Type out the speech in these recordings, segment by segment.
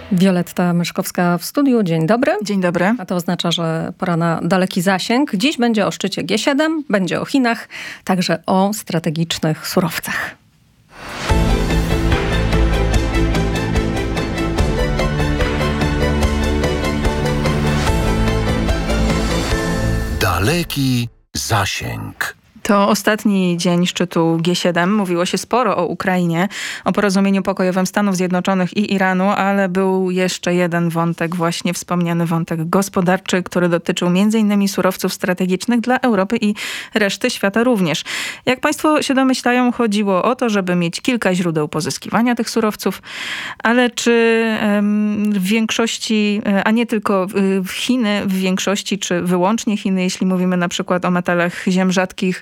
Wioletta Myszkowska w studiu. Dzień dobry. Dzień dobry. A to oznacza, że pora na daleki zasięg. Dziś będzie o szczycie G7, będzie o Chinach, także o strategicznych surowcach. Daleki zasięg. To ostatni dzień szczytu G7. Mówiło się sporo o Ukrainie, o porozumieniu pokojowym Stanów Zjednoczonych i Iranu, ale był jeszcze jeden wątek, właśnie wspomniany wątek gospodarczy, który dotyczył m.in. surowców strategicznych dla Europy i reszty świata również. Jak Państwo się domyślają, chodziło o to, żeby mieć kilka źródeł pozyskiwania tych surowców, ale czy w większości, a nie tylko Chiny w większości, czy wyłącznie Chiny, jeśli mówimy na przykład o metalach ziem rzadkich,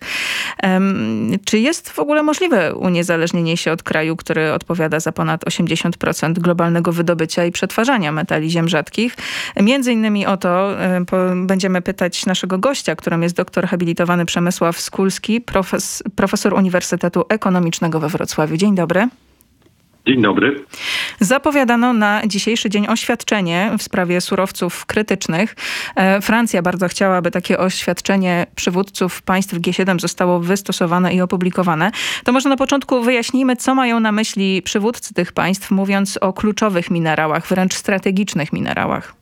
czy jest w ogóle możliwe uniezależnienie się od kraju, który odpowiada za ponad 80% globalnego wydobycia i przetwarzania metali ziem rzadkich? Między innymi o to będziemy pytać naszego gościa, którym jest doktor habilitowany Przemysław Skulski, profesor Uniwersytetu Ekonomicznego we Wrocławiu. Dzień dobry. Dzień dobry. Zapowiadano na dzisiejszy dzień oświadczenie w sprawie surowców krytycznych. Francja bardzo chciała, aby takie oświadczenie przywódców państw G7 zostało wystosowane i opublikowane. To może na początku wyjaśnijmy, co mają na myśli przywódcy tych państw, mówiąc o kluczowych minerałach, wręcz strategicznych minerałach.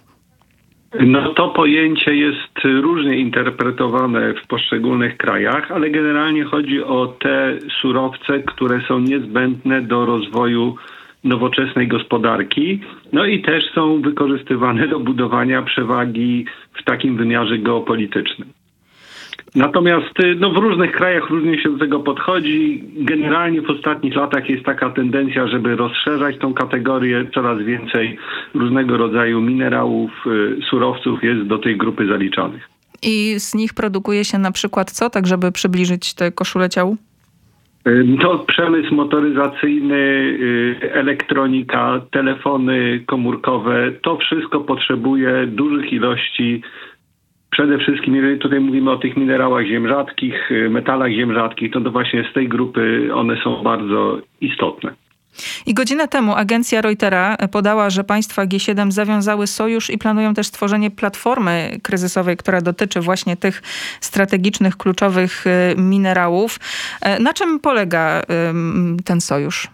No to pojęcie jest różnie interpretowane w poszczególnych krajach, ale generalnie chodzi o te surowce, które są niezbędne do rozwoju nowoczesnej gospodarki, no i też są wykorzystywane do budowania przewagi w takim wymiarze geopolitycznym. Natomiast w różnych krajach różnie się do tego podchodzi. Generalnie w ostatnich latach jest taka tendencja, żeby rozszerzać tą kategorię. Coraz więcej różnego rodzaju minerałów, surowców jest do tej grupy zaliczanych. I z nich produkuje się na przykład co, tak żeby przybliżyć tę koszulę ciału? To przemysł motoryzacyjny, elektronika, telefony komórkowe. To wszystko potrzebuje dużych ilości. Przede wszystkim, jeżeli tutaj mówimy o tych minerałach ziem rzadkich, metalach ziem rzadkich, to właśnie z tej grupy one są bardzo istotne. I godzinę temu agencja Reutera podała, że państwa G7 zawiązały sojusz i planują też stworzenie platformy kryzysowej, która dotyczy właśnie tych strategicznych, kluczowych minerałów. Na czym polega ten sojusz?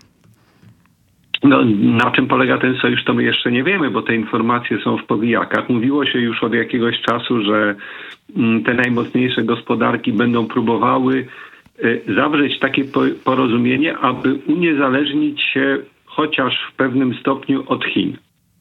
No, na czym polega ten sojusz, to my jeszcze nie wiemy, bo te informacje są w powijakach. Mówiło się już od jakiegoś czasu, że te najmocniejsze gospodarki będą próbowały zawrzeć takie porozumienie, aby uniezależnić się chociaż w pewnym stopniu od Chin.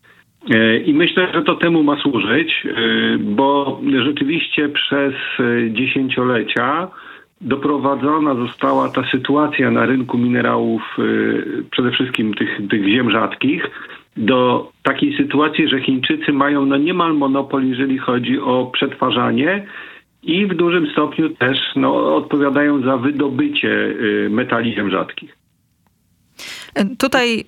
I myślę, że to temu ma służyć, bo rzeczywiście przez dziesięciolecia doprowadzona została ta sytuacja na rynku minerałów, przede wszystkim tych ziem rzadkich, do takiej sytuacji, że Chińczycy mają niemal monopol, jeżeli chodzi o przetwarzanie i w dużym stopniu też odpowiadają za wydobycie metali ziem rzadkich. Tutaj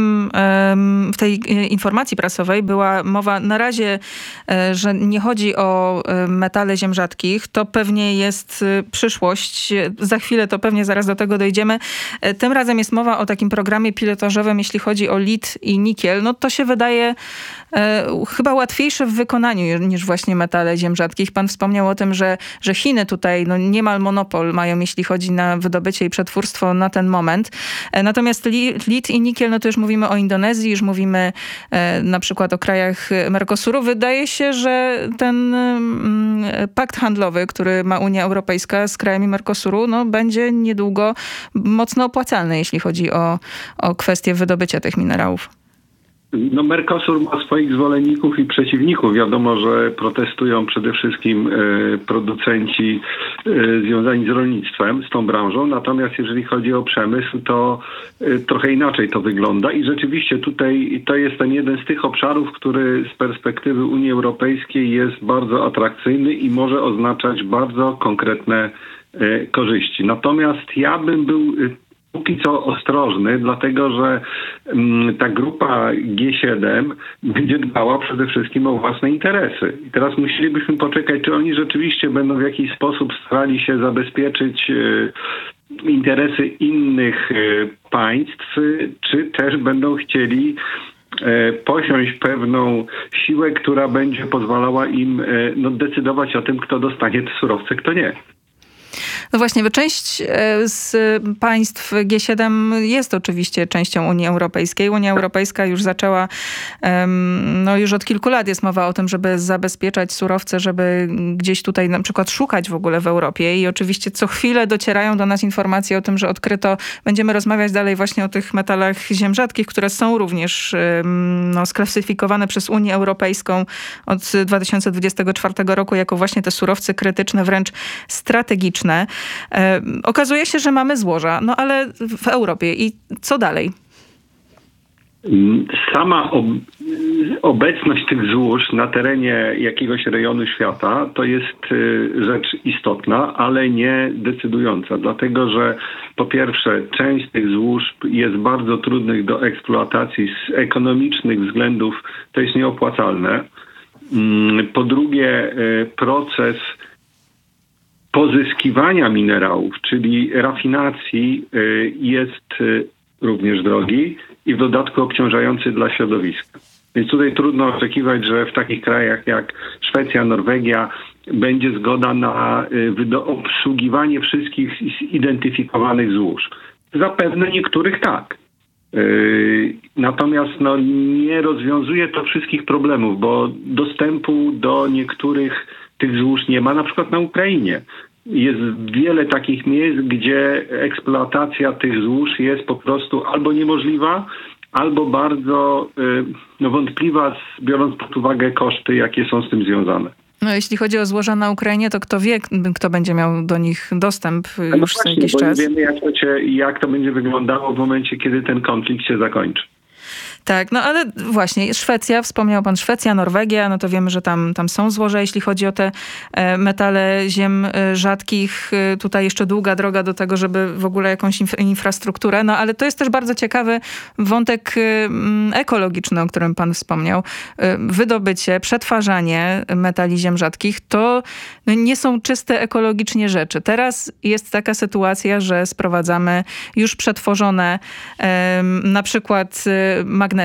w tej informacji prasowej była mowa na razie, że nie chodzi o metale ziem rzadkich. To pewnie jest przyszłość. Za chwilę to pewnie zaraz do tego dojdziemy. Tym razem jest mowa o takim programie pilotażowym, jeśli chodzi o lit i nikiel. No to się wydaje chyba łatwiejsze w wykonaniu niż właśnie metale ziem rzadkich. Pan wspomniał o tym, że Chiny tutaj niemal monopol mają, jeśli chodzi na wydobycie i przetwórstwo na ten moment. Natomiast lit i nikiel, to już mówimy o Indonezji, już mówimy na przykład o krajach Mercosuru. Wydaje się, że ten pakt handlowy, który ma Unia Europejska z krajami Mercosuru, będzie niedługo mocno opłacalny, jeśli chodzi o kwestię wydobycia tych minerałów. Mercosur ma swoich zwolenników i przeciwników. Wiadomo, że protestują przede wszystkim producenci związani z rolnictwem, z tą branżą. Natomiast jeżeli chodzi o przemysł, to trochę inaczej to wygląda. I rzeczywiście tutaj to jest ten jeden z tych obszarów, który z perspektywy Unii Europejskiej jest bardzo atrakcyjny i może oznaczać bardzo konkretne korzyści. Natomiast ja bym był póki co ostrożny, dlatego że ta grupa G7 będzie dbała przede wszystkim o własne interesy. I teraz musielibyśmy poczekać, czy oni rzeczywiście będą w jakiś sposób starali się zabezpieczyć interesy innych państw, czy też będą chcieli posiąść pewną siłę, która będzie pozwalała im decydować o tym, kto dostanie te surowce, kto nie. No właśnie, część z państw G7 jest oczywiście częścią Unii Europejskiej. Unia Europejska już zaczęła, już od kilku lat jest mowa o tym, żeby zabezpieczać surowce, żeby gdzieś tutaj na przykład szukać w ogóle w Europie i oczywiście co chwilę docierają do nas informacje o tym, że odkryto, będziemy rozmawiać dalej właśnie o tych metalach ziem rzadkich, które są również sklasyfikowane przez Unię Europejską od 2024 roku jako właśnie te surowce krytyczne, wręcz strategiczne. Okazuje się, że mamy złoża, no ale w Europie. I co dalej? Sama obecność tych złóż na terenie jakiegoś rejonu świata to jest rzecz istotna, ale nie decydująca. Dlatego, że po pierwsze część z tych złóż jest bardzo trudnych do eksploatacji z ekonomicznych względów, to jest nieopłacalne. Po drugie proces pozyskiwania minerałów, czyli rafinacji, jest również drogi i w dodatku obciążający dla środowiska. Więc tutaj trudno oczekiwać, że w takich krajach jak Szwecja, Norwegia będzie zgoda na obsługiwanie wszystkich zidentyfikowanych złóż. Zapewne niektórych tak. Natomiast nie rozwiązuje to wszystkich problemów, bo dostępu do niektórych tych złóż nie ma, na przykład na Ukrainie. Jest wiele takich miejsc, gdzie eksploatacja tych złóż jest po prostu albo niemożliwa, albo bardzo wątpliwa, biorąc pod uwagę koszty, jakie są z tym związane. No, jeśli chodzi o złoża na Ukrainie, to kto wie, kto będzie miał do nich dostęp już za jakiś czas? Nie wiemy, jak to będzie wyglądało w momencie, kiedy ten konflikt się zakończy. Tak, no ale właśnie Szwecja, wspomniał pan Szwecja, Norwegia, no to wiemy, że tam są złoża, jeśli chodzi o te metale ziem rzadkich. Tutaj jeszcze długa droga do tego, żeby w ogóle jakąś infrastrukturę, no ale to jest też bardzo ciekawy wątek ekologiczny, o którym pan wspomniał. Wydobycie, przetwarzanie metali ziem rzadkich to nie są czyste ekologicznie rzeczy. Teraz jest taka sytuacja, że sprowadzamy już przetworzone na przykład magnesy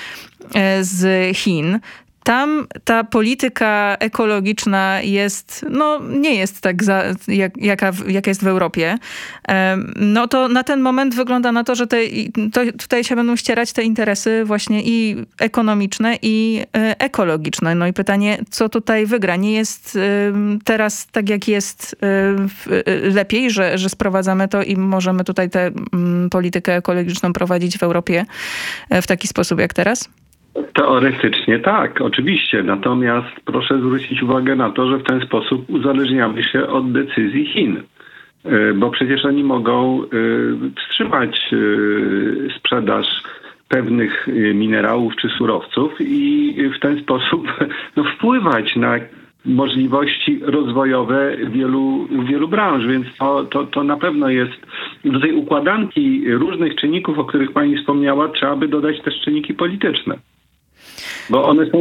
z Chin. Tam ta polityka ekologiczna jest, nie jest tak jaka jest w Europie. No to na ten moment wygląda na to, że tutaj się będą ścierać te interesy właśnie i ekonomiczne, i ekologiczne. No i pytanie, co tutaj wygra? Nie jest teraz tak, jak jest lepiej, że sprowadzamy to i możemy tutaj tę politykę ekologiczną prowadzić w Europie w taki sposób jak teraz? Teoretycznie tak, oczywiście. Natomiast proszę zwrócić uwagę na to, że w ten sposób uzależniamy się od decyzji Chin. Bo przecież oni mogą wstrzymać sprzedaż pewnych minerałów czy surowców i w ten sposób wpływać na możliwości rozwojowe wielu branż, więc to na pewno jest do tej układanki różnych czynników, o których pani wspomniała, trzeba by dodać też czynniki polityczne. Bo one są